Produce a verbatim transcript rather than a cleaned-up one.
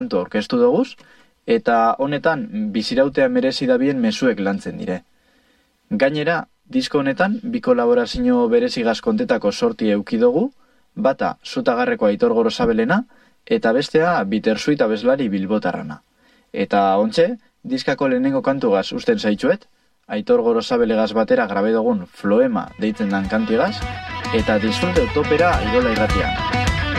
kantu orkestu doguz, eta honetan bizirautea merezi dabien mezuek lantzen dire. Gainera, disko honetan bi kolaborazio berezigaz kontetako sorti eukidogu, bata Zutagarreko Aitor Gorosabelena, eta bestea Bittersuit abeslari bilbotarrana. Eta ontxe, diskako lehenengo kantugaz usten zaitxuet, Aitor Gorosabelegaz batera grabe dugun Floema deitzen dan kantigaz, eta disfrute topera Irola Irratian.